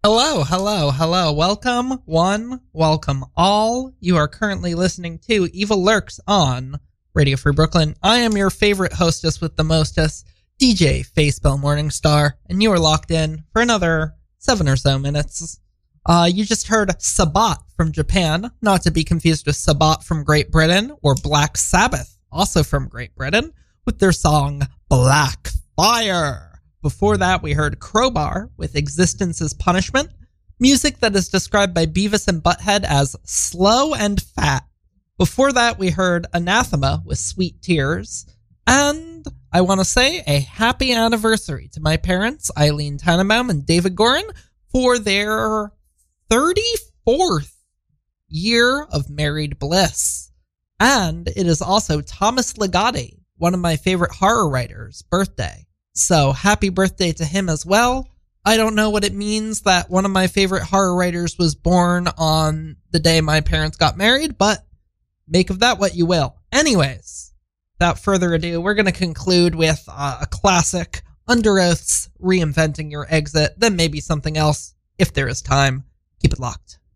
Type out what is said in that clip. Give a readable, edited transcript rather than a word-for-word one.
Hello, hello, hello. Welcome, one, welcome all. You are currently listening to Evil Lurks on Radio Free Brooklyn. I am your favorite hostess with the mostest, DJ Facebell Morningstar, and you are locked in for another 7 or so minutes. You just heard Sabat from Japan, not to be confused with Sabat from Great Britain, or Black Sabbath, also from Great Britain, with their song Black Fire. Before that, we heard Crowbar with Existence is Punishment, music that is described by Beavis and Butthead as slow and fat. Before that, we heard Anathema with Sweet Tears, and I want to say a happy anniversary to my parents, Eileen Tannenbaum and David Gorin, for their 34th year of married bliss. And it is also Thomas Ligotti, one of my favorite horror writers' birthday. So happy birthday to him as well. I don't know what it means that one of my favorite horror writers was born on the day my parents got married, but make of that what you will. Anyways, without further ado, we're going to conclude with a classic, Under Oath's Reinventing Your Exit, then maybe something else if there is time. Keep it locked.